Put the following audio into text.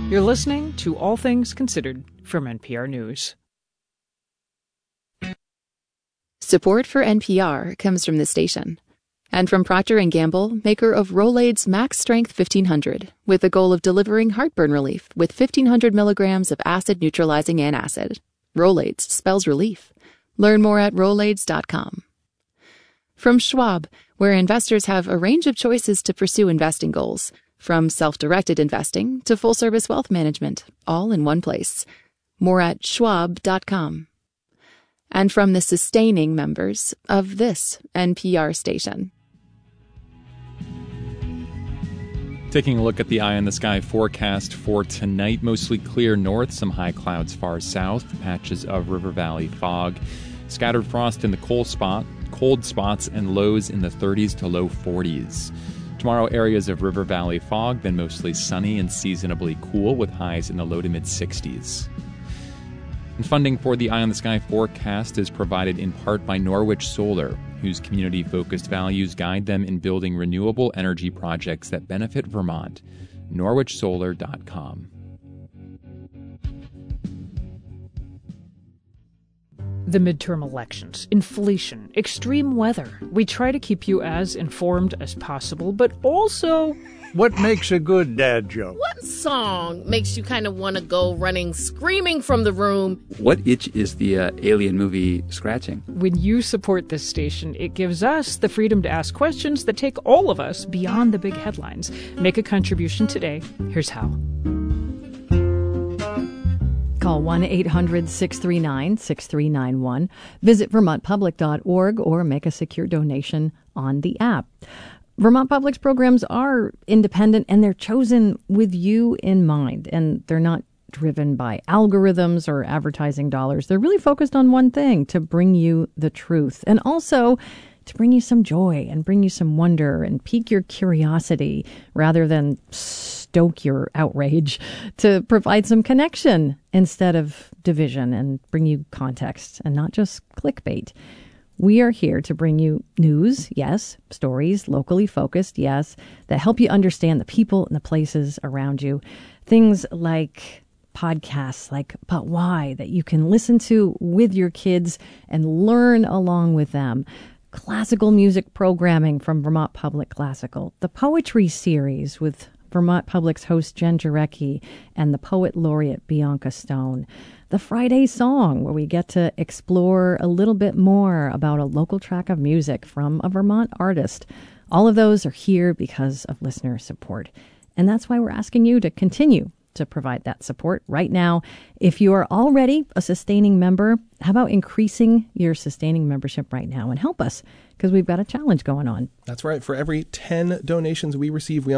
You're listening to All Things Considered from NPR News. Support for NPR comes from the station and from Procter & Gamble, maker of Rolaids Max Strength 1500, with the goal of delivering heartburn relief with 1,500 milligrams of acid-neutralizing antacid. Rolaids spells relief. Learn more at Rolaids.com. From Schwab, where investors have a range of choices to pursue investing goals, from self-directed investing to full-service wealth management, all in one place. More at Schwab.com. And from the sustaining members of this NPR station. Taking a look at the eye in the sky forecast for tonight, mostly clear north, some high clouds far south, patches of river valley fog, scattered frost in the cold spots, and lows in the 30s to low 40s. Tomorrow, areas of river valley fog, then mostly sunny and seasonably cool with highs in the low to mid 60s. And funding for the Eye on the Sky forecast is provided in part by Norwich Solar, whose community-focused values guide them in building renewable energy projects that benefit Vermont. NorwichSolar.com. The midterm elections, inflation, extreme weather. We try to keep you as informed as possible, but also... What makes a good dad joke? What song makes you kind of want to go running, screaming from the room? What itch is the Alien movie scratching? When you support this station, it gives us the freedom to ask questions that take all of us beyond the big headlines. Make a contribution today. Here's how. Call 1-800-639-6391. Visit vermontpublic.org or make a secure donation on the app. Vermont Public's programs are independent and they're chosen with you in mind, and they're not driven by algorithms or advertising dollars. They're really focused on one thing, to bring you the truth, and also to bring you some joy and bring you some wonder and pique your curiosity rather than stoke your outrage, to provide some connection instead of division and bring you context and not just clickbait. We are here to bring you news, yes, stories, locally focused, yes, that help you understand the people and the places around you. Things like podcasts like But Why, that you can listen to with your kids and learn along with them. Classical music programming from Vermont Public Classical. The Poetry Series with Vermont Public's host Jen Jarecki and the Poet Laureate Bianca Stone. The Friday Song, where we get to explore a little bit more about a local track of music from a Vermont artist. All of those are here because of listener support. And that's why we're asking you to continue to provide that support right now. If you are already a sustaining member, how about increasing your sustaining membership right now and help us? Because we've got a challenge going on. That's right. For every 10 donations we receive, we